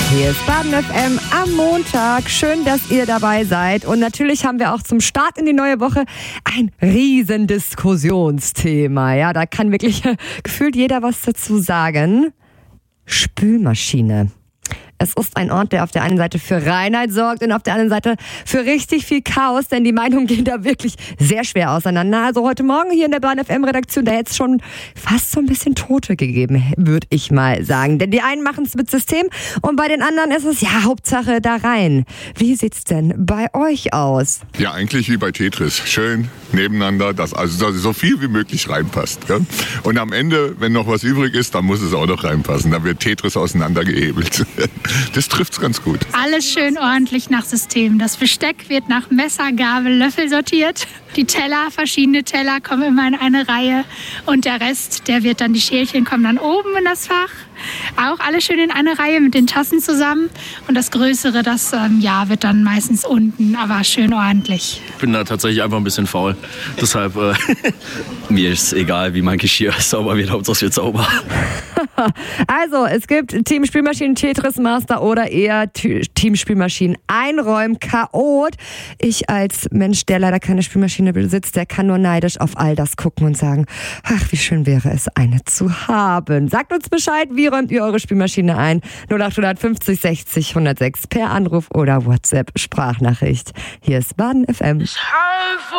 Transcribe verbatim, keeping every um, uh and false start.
Hier ist Baden F M am Montag. Schön, dass ihr dabei seid. Und natürlich haben wir auch zum Start in die neue Woche ein riesen Diskussionsthema. Ja, da kann wirklich gefühlt jeder was dazu sagen. Spülmaschine. Es ist ein Ort, der auf der einen Seite für Reinheit sorgt und auf der anderen Seite für richtig viel Chaos, denn die Meinungen gehen da wirklich sehr schwer auseinander. Also heute Morgen hier in der Bahn F M-Redaktion, da hätte es schon fast so ein bisschen Tote gegeben, würde ich mal sagen. Denn die einen machen es mit System und bei den anderen ist es, ja, Hauptsache da rein. Wie sieht's denn bei euch aus? Ja, eigentlich wie bei Tetris. Schön nebeneinander, dass also so viel wie möglich reinpasst. Gell? Und am Ende, wenn noch was übrig ist, dann muss es auch noch reinpassen. Dann wird Tetris auseinandergehebelt. Das trifft's ganz gut. Alles schön ordentlich nach System. Das Besteck wird nach Messer, Gabel, Löffel sortiert. Die Teller, verschiedene Teller kommen immer in eine Reihe. Und der Rest, der wird dann, die Schälchen kommen dann oben in das Fach. Auch alles schön in eine Reihe mit den Tassen zusammen. Und das Größere, das ähm, ja, wird dann meistens unten, aber schön ordentlich. Ich bin da tatsächlich einfach ein bisschen faul. Deshalb, äh, mir ist egal, wie mein Geschirr sauber wird, Hauptsache es wird sauber. Also, es gibt Team Spülmaschinen Tetris Master oder eher T- Team Spülmaschinen Einräumen Chaot. Ich als Mensch, der leider keine Spülmaschine besitzt, der kann nur neidisch auf all das gucken und sagen, ach, wie schön wäre es, eine zu haben. Sagt uns Bescheid, wie räumt ihr eure Spülmaschine ein? null acht fünfzig sechzig hundertsechs per Anruf oder WhatsApp Sprachnachricht. Hier ist Baden F M.